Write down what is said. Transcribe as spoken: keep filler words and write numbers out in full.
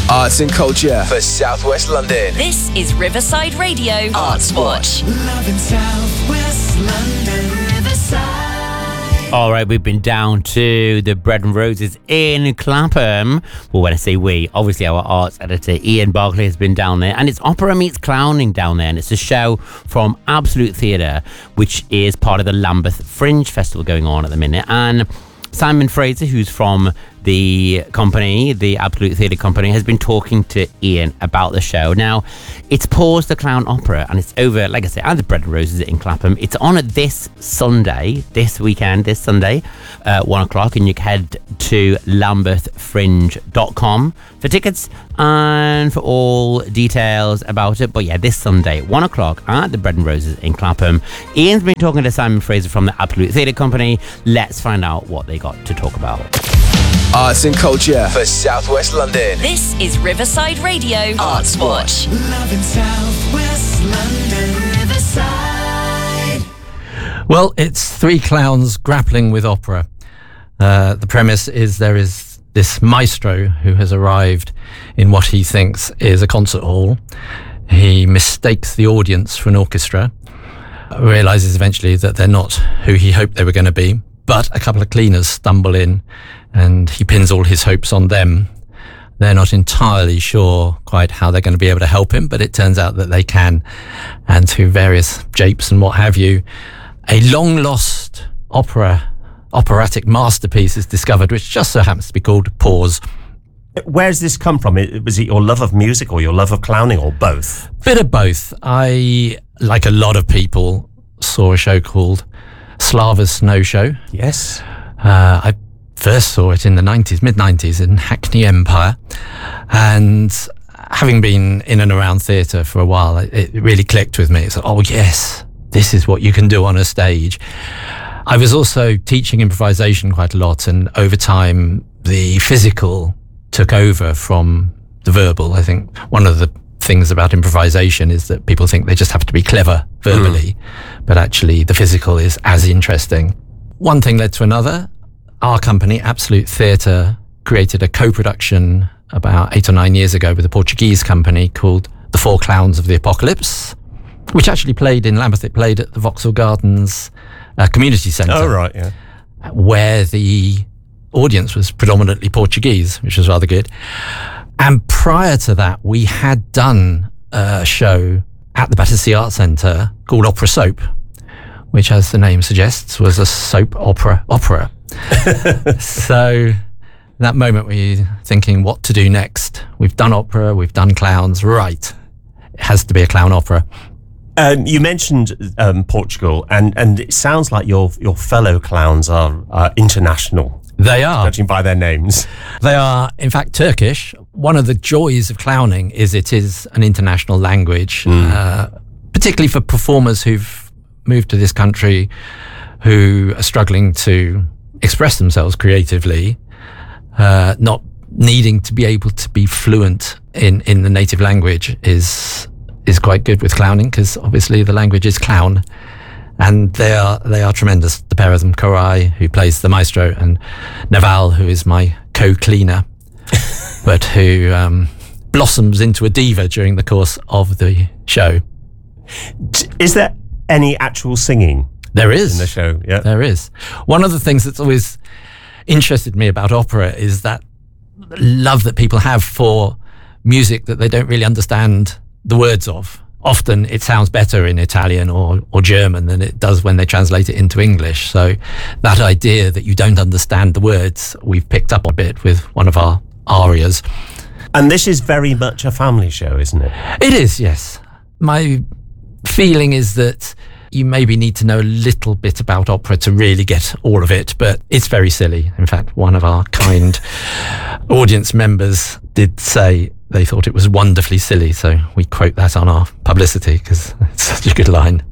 Arts and culture for South West London. This is Riverside Radio Arts Watch. Love in South West London, Riverside. All right, we've been down to the Bread and Roses in Clapham. Well, when I say we, obviously our arts editor Ian Barclay has been down there, and it's Opera Meets Clowning down there, and it's a show from Absolute Theatre, which is part of the Lambeth Fringe Festival going on at the minute. And Simon Fraser, who's from the company, the Absolute Theatre Company, has been talking to Ian about the show. Now, it's Paws the Clown Opera, and it's over, like I say, at the Bread and Roses in Clapham. It's on this Sunday, this weekend, this Sunday, uh, one o'clock, and you can head to lambeth fringe dot com for tickets and for all details about it. But yeah, this Sunday, one o'clock at the Bread and Roses in Clapham. Ian's been talking to Simon Fraser from the Absolute Theatre Company. Let's find out what they got to talk about. Arts and culture for South West London. This is Riverside Radio Arts Watch. Love in South West London, Riverside. Well, it's three clowns grappling with opera. Uh, the premise is there is this maestro who has arrived in what he thinks is a concert hall. He mistakes the audience for an orchestra, realizes eventually that they're not who he hoped they were going to be, but a couple of cleaners stumble in and he pins all his hopes on them. They're not entirely sure quite how they're going to be able to help him, but it turns out that they can. And through various japes and what have you, a long-lost opera, operatic masterpiece is discovered, which just so happens to be called Paws. Where's this come from? Was it your love of music or your love of clowning or both? Bit of both. I, like a lot of people, saw a show called Slava's Snow Show. Yes. Uh, I first saw it in the nineties, mid-nineties in Hackney Empire. And having been in and around theatre for a while, it, it really clicked with me. It's like, oh yes, this is what you can do on a stage. I was also teaching improvisation quite a lot, and over time, the physical took over from the verbal. I think one of the things about improvisation is that people think they just have to be clever verbally, mm. but actually the physical is as interesting. One thing led to another. Our company, Absolute Theatre, created a co-production about eight or nine years ago with a Portuguese company called The Four Clowns of the Apocalypse, which actually played in Lambeth. It played at the Vauxhall Gardens uh, Community Centre. Oh, right, yeah. Where the audience was predominantly Portuguese, which was rather good. And prior to that, we had done a show at the Battersea Arts Centre called Opera Soap, which, as the name suggests, was a soap opera opera. So that moment where you're thinking what to do next. We've done opera, we've done clowns, right. It has to be a clown opera. Um, you mentioned um, Portugal, and, and it sounds like your your fellow clowns are uh, international. They are. Judging by their names. They are, in fact, Turkish. One of the joys of clowning is it is an international language, mm. uh, particularly for performers who've moved to this country who are struggling to express themselves creatively, uh, not needing to be able to be fluent in, in the native language is is quite good with clowning, because obviously the language is clown. And they are they are tremendous. The pair of them, Koray, who plays the maestro, and Naval, who is my co-cleaner, but who um, blossoms into a diva during the course of the show. Is there any actual singing? There is. In the show, yeah. There is. One of the things that's always interested me about opera is that love that people have for music that they don't really understand the words of. Often it sounds better in Italian or, or German than it does when they translate it into English. So that idea that you don't understand the words, we've picked up a bit with one of our arias. And this is very much a family show, isn't it? It is, yes. My feeling is that you maybe need to know a little bit about opera to really get all of it, but it's very silly. In fact, one of our kind audience members did say they thought it was wonderfully silly, so we quote that on our publicity because it's such a good line.